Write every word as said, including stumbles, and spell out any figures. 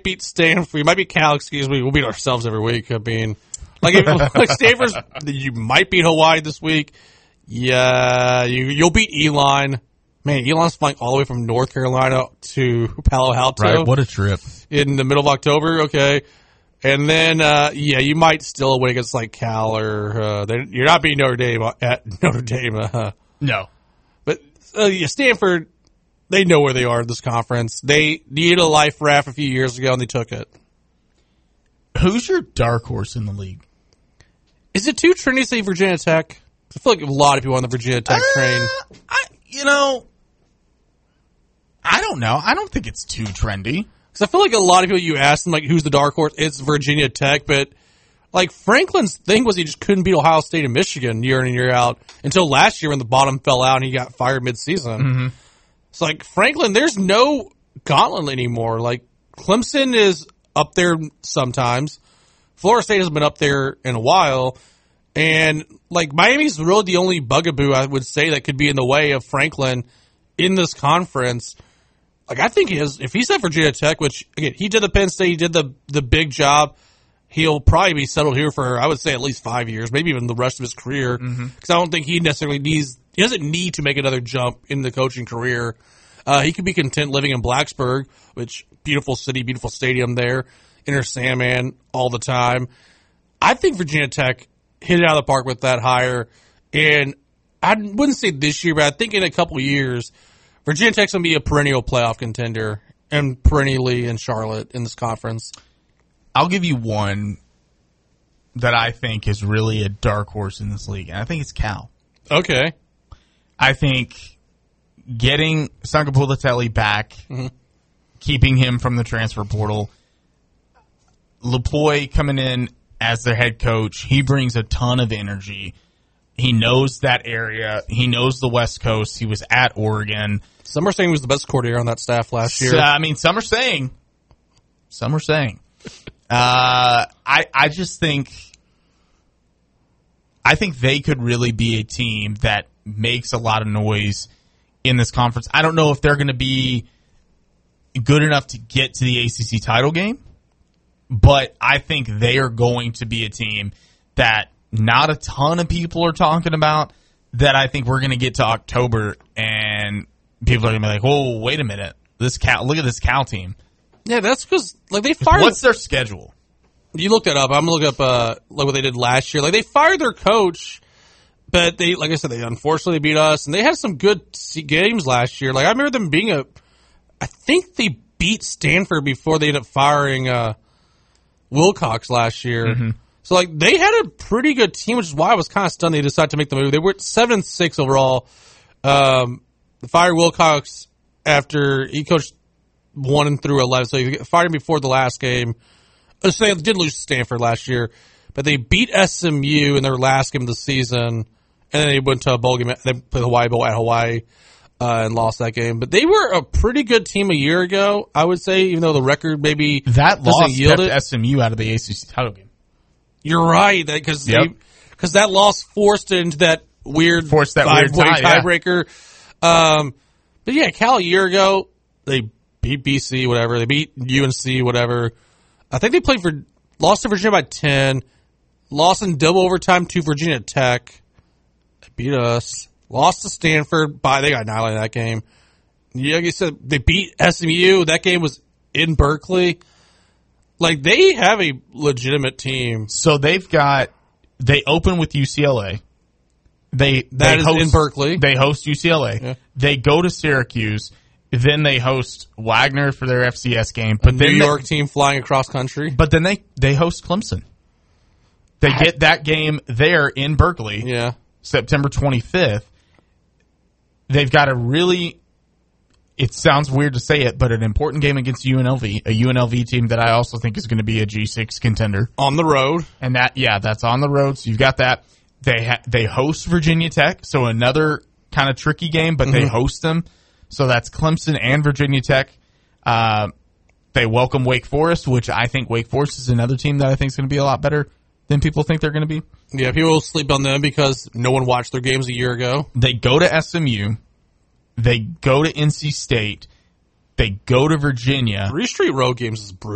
beat Stanford. You might beat Cal. Excuse me. We'll beat ourselves every week. I mean, like, if, like Stanford's, you might beat Hawaii this week. Yeah, you you'll beat Elon. Man, Elon's flying all the way from North Carolina to Palo Alto. Right. What a trip. In the middle of October. Okay. And then, uh, yeah, you might still win against like Cal or uh, you're not beating Notre Dame at Notre Dame. Uh, no, but uh, yeah, Stanford, they know where they are in this conference. They needed a life raft a few years ago and they took it. Who's your dark horse in the league? Is it too trendy to say Virginia Tech? I feel like a lot of people on the Virginia Tech uh, train. I, you know, I don't know. I don't think it's too trendy. Because I feel like a lot of people, you ask them, like, who's the dark horse? It's Virginia Tech. But, like, Franklin's thing was he just couldn't beat Ohio State and Michigan year in and year out until last year when the bottom fell out and he got fired midseason. Mm-hmm. It's like, Franklin, there's no gauntlet anymore. Like, Clemson is up there sometimes. Florida State hasn't been up there in a while. And, like, Miami's really the only bugaboo, I would say, that could be in the way of Franklin in this conference. Like, I think he is, if he's at Virginia Tech, which, again, he did the Penn State, he did the, the big job, he'll probably be settled here for, I would say, at least five years, maybe even the rest of his career. Because mm-hmm. I don't think he necessarily needs, he doesn't need to make another jump in the coaching career. Uh, he could be content living in Blacksburg, which, beautiful city, beautiful stadium there, Inner Sandman all the time. I think Virginia Tech hit it out of the park with that hire. And I wouldn't say this year, but I think in a couple of years, Virginia Tech's going to be a perennial playoff contender and perennially in Charlotte in this conference. I'll give you one that I think is really a dark horse in this league, and I think it's Cal. Okay. I think getting Sangapulateli back, mm-hmm. keeping him from the transfer portal, LaPoy coming in as their head coach, he brings a ton of energy. He knows that area. He knows the West Coast. He was at Oregon. Some are saying he was the best coordinator on that staff last year. So, I mean, some are saying. Some are saying. Uh, I I just think I think they could really be a team that makes a lot of noise in this conference. I don't know if they're going to be good enough to get to the A C C title game, but I think they are going to be a team that not a ton of people are talking about, that I think we're going to get to October and people are going to be like, "Whoa, wait a minute! This Cal, look at this Cal team." Yeah, that's because like they fired. What's their schedule? You looked that up. I'm gonna look up uh, like what they did last year. Like they fired their coach, but they, like I said, they unfortunately beat us, and they had some good games last year. Like I remember them being a. I think they beat Stanford before they ended up firing uh, Wilcox last year. Mm-hmm. So like they had a pretty good team, which is why I was kind of stunned they decided to make the move. They were at seven and six overall. Um, they fired Wilcox after he coached one and through eleven, so he fired him before the last game. So they did lose to Stanford last year, but they beat S M U in their last game of the season, and then they went to a bowl game. They played the Hawaii Bowl at Hawaii uh, and lost that game. But they were a pretty good team a year ago, I would say, even though the record maybe that loss yield kept it. S M U out of the A C C title game. You're right, because yep. because that loss forced it into that weird forced that five weird way tie, tiebreaker. Yeah. Um, but yeah, Cal a year ago they beat B C, whatever. They beat U N C, whatever. I think they played for lost to Virginia by ten, lost in double overtime to Virginia Tech. They beat us. Lost to Stanford by they got annihilated in that game. Yeah, like you said, they beat S M U. That game was in Berkeley. Like, they have a legitimate team. So they've got, they open with U C L A. They, that they is host, in Berkeley. They host U C L A. Yeah. They go to Syracuse. Then they host Wagner for their F C S game. But a then New York they, team flying across country. But then they, they host Clemson. They I, get that game there in Berkeley. Yeah. September twenty-fifth. They've got a really, it sounds weird to say it, but an important game against U N L V, a U N L V team that I also think is going to be a G six contender. On the road. And that, yeah, that's on the road. So you've got that. They ha- they host Virginia Tech, so another kind of tricky game, but mm-hmm. they host them. So that's Clemson and Virginia Tech. Uh, they welcome Wake Forest, which I think Wake Forest is another team that I think is going to be a lot better than people think they're going to be. Yeah, people will sleep on them because no one watched their games a year ago. They go to S M U. They go to N C State. They go to Virginia. Three straight road games is brutal.